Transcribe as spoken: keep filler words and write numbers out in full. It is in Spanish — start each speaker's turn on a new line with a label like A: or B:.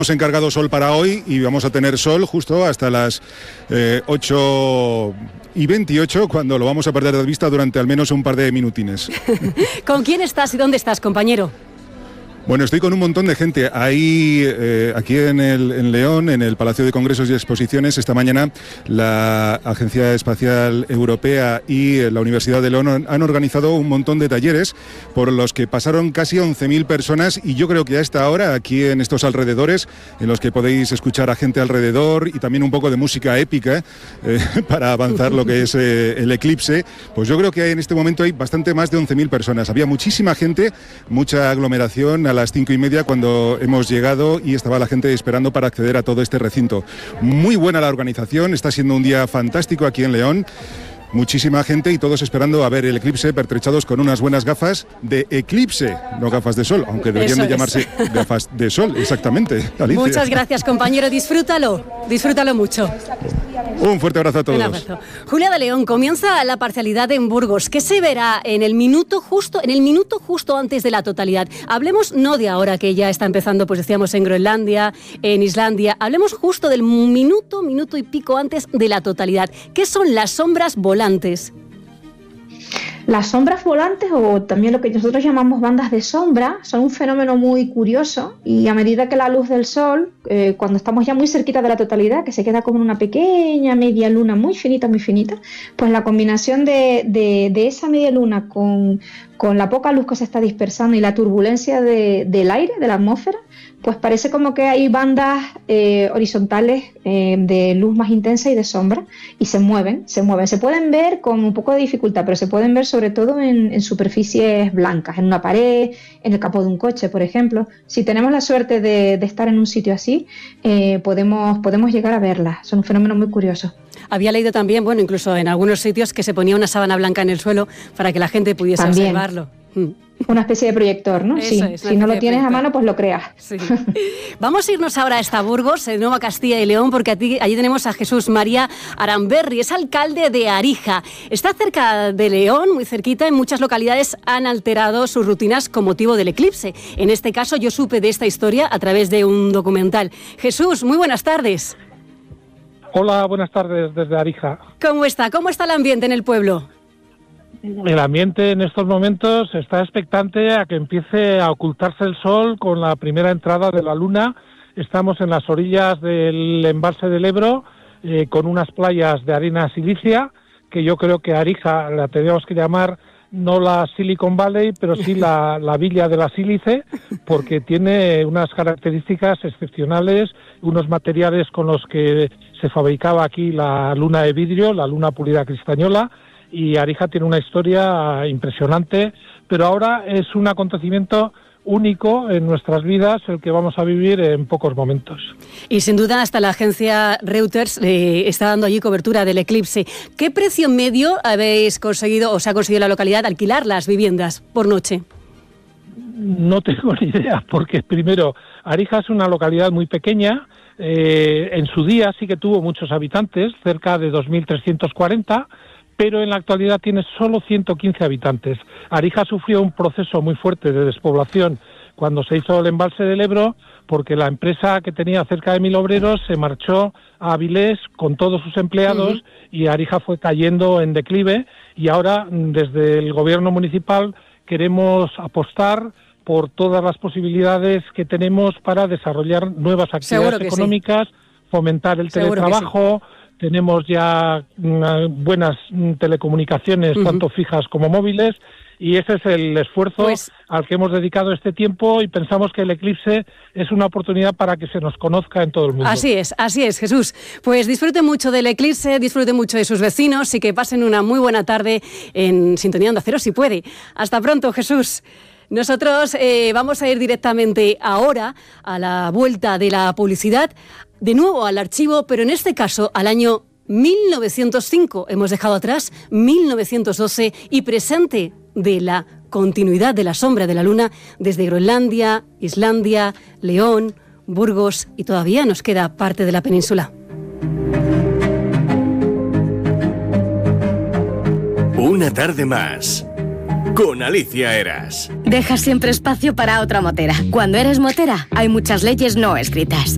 A: Hemos encargado sol para hoy y vamos a tener sol justo hasta las eh, ocho y veintiocho, cuando lo vamos a perder de vista durante al menos un par de minutines.
B: ¿Con quién estás y dónde estás, compañero?
A: Bueno, estoy con un montón de gente. Ahí, eh, aquí en, el, en León, en el Palacio de Congresos y Exposiciones, esta mañana la Agencia Espacial Europea y la Universidad de León han organizado un montón de talleres por los que pasaron casi once mil personas, y yo creo que a esta hora, aquí en estos alrededores, en los que podéis escuchar a gente alrededor y también un poco de música épica eh, para avanzar lo que es eh, el eclipse, pues yo creo que en este momento hay bastante más de once mil personas. Había muchísima gente, mucha aglomeración a las cinco y media cuando hemos llegado, y estaba la gente esperando para acceder a todo este recinto. Muy buena la organización, está siendo un día fantástico aquí en León. Muchísima gente y todos esperando a ver el eclipse, pertrechados con unas buenas gafas de eclipse, no gafas de sol, aunque deberían
B: Eso
A: de llamarse
B: es.
A: gafas de sol, exactamente. Alicia.
B: Muchas gracias, compañero, disfrútalo, disfrútalo mucho.
A: Un fuerte abrazo a todos.
B: Un abrazo. Julia de León, comienza la parcialidad en Burgos. ¿Qué se verá en el minuto justo, en el minuto justo antes de la totalidad? Hablemos no de ahora, que ya está empezando, pues decíamos, en Groenlandia, en Islandia. Hablemos justo del minuto, minuto y pico antes de la totalidad. ¿Qué son las sombras volantes?
C: Las sombras volantes, o también lo que nosotros llamamos bandas de sombra, son un fenómeno muy curioso, y a medida que la luz del sol, eh, cuando estamos ya muy cerquita de la totalidad, que se queda como una pequeña media luna muy finita, muy finita, pues la combinación de, de, de esa media luna con, con la poca luz que se está dispersando y la turbulencia de, del aire, de la atmósfera, pues parece como que hay bandas eh, horizontales eh, de luz más intensa y de sombra, y se mueven, se mueven. Se pueden ver con un poco de dificultad, pero se pueden ver sobre todo en, en superficies blancas, en una pared, en el capó de un coche, por ejemplo. Si tenemos la suerte de, de estar en un sitio así, eh, podemos, podemos llegar a verlas. Son un fenómeno muy curioso.
B: Había leído también, bueno, incluso en algunos sitios, que se ponía una sábana blanca en el suelo para que la gente pudiese también observarlo.
C: Una especie de proyector, ¿no?
B: Eso
C: Sí.
B: es,
C: si no lo tienes a mano, pues lo creas.
B: Sí. Vamos a irnos ahora hasta Burgos, en Nueva Castilla y León, porque allí, allí tenemos a Jesús María Aramberri, es alcalde de Arija. Está cerca de León, muy cerquita. En muchas localidades han alterado sus rutinas con motivo del eclipse. En este caso, yo supe de esta historia a través de un documental. Jesús, muy buenas tardes.
D: Hola, buenas tardes desde Arija.
B: ¿Cómo está? ¿Cómo está el ambiente en el pueblo?
D: El ambiente en estos momentos está expectante a que empiece a ocultarse el sol con la primera entrada de la luna. Estamos en las orillas del embalse del Ebro, eh, con unas playas de arena silicia, que yo creo que Arija la tenemos que llamar no la Silicon Valley, pero sí la, la Villa de la Sílice, porque tiene unas características excepcionales, unos materiales con los que se fabricaba aquí la luna de vidrio, la luna pulida cristañola, y Arija tiene una historia impresionante, pero ahora es un acontecimiento único en nuestras vidas, el que vamos a vivir en pocos momentos.
B: Y sin duda hasta la agencia Reuters eh, está dando allí cobertura del eclipse. ¿Qué precio medio habéis conseguido, o se ha conseguido en la localidad, alquilar las viviendas por noche?
D: No tengo ni idea, porque primero, Arija es una localidad muy pequeña. Eh, en su día sí que tuvo muchos habitantes, cerca de dos mil trescientos cuarenta, pero en la actualidad tiene solo ciento quince habitantes. Arija sufrió un proceso muy fuerte de despoblación cuando se hizo el embalse del Ebro, porque la empresa, que tenía cerca de mil obreros, se marchó a Avilés con todos sus empleados, uh-huh. y Arija fue cayendo en declive, y ahora desde el gobierno municipal queremos apostar por todas las posibilidades que tenemos para desarrollar nuevas actividades económicas, sí. fomentar el
B: Seguro
D: teletrabajo. Tenemos ya uh, buenas uh, telecomunicaciones, uh-huh. tanto fijas como móviles, y ese es el esfuerzo pues, al que hemos dedicado este tiempo, y pensamos que el eclipse es una oportunidad para que se nos conozca en todo el mundo.
B: Así es, así es, Jesús. Pues disfrute mucho del eclipse, disfrute mucho de sus vecinos, y que pasen una muy buena tarde en Sintonía Onda Cero, si puede. Hasta pronto, Jesús. Nosotros eh, vamos a ir directamente ahora a la vuelta de la publicidad, de nuevo al archivo, pero en este caso al año mil novecientos cinco. Hemos dejado atrás mil novecientos doce y presente de la continuidad de la sombra de la luna desde Groenlandia, Islandia, León, Burgos, y todavía nos queda parte de la península.
E: Una tarde más con Alicia Eras.
F: Deja siempre espacio para otra motera. Cuando eres motera, hay muchas leyes no escritas.